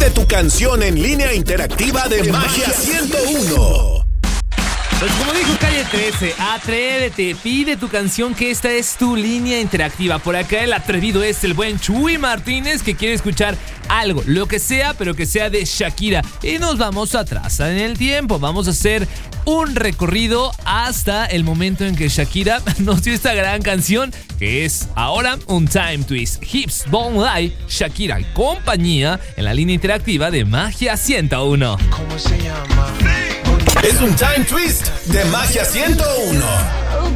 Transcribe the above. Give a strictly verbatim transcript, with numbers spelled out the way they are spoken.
Pide tu canción en línea interactiva de Magia ciento uno. Pues como dijo Calle trece, atrévete, pide tu canción, que esta es tu línea interactiva. Por acá el atrevido es el buen Chuy Martínez, que quiere escuchar algo, lo que sea, pero que sea de Shakira. Y nos vamos atrás en el tiempo, vamos a hacer un recorrido hasta el momento en que Shakira nos dio esta gran canción, que es ahora un Time Twist. Hips Don't Lie, Shakira y compañía en la línea interactiva de Magia ciento uno. ¿Cómo se llama? Es un Time Twist de Magia ciento uno.